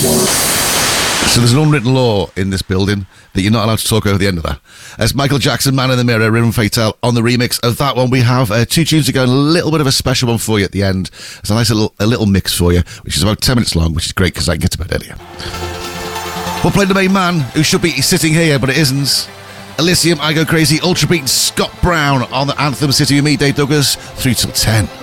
So there's an unwritten law in this building that you're not allowed to talk over the end of that. As Michael Jackson, Man in the Mirror, Rhythm Fatale on the remix of that one. We have two tunes to go and a little bit of a special one for you at the end. It's a nice little mix for you, which is about 10 minutes long, which is great because I can get to bed earlier. We'll play the main man who should be sitting here, but it isn't. Elysium, I Go Crazy, Ultra Beat, Scott Brown on the Anthem City with me, Dave Douglas, 3 till 10.